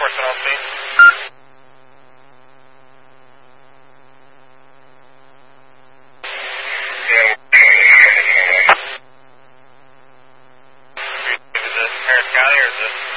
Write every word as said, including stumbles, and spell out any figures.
personnel speed. Is this Harris County or is this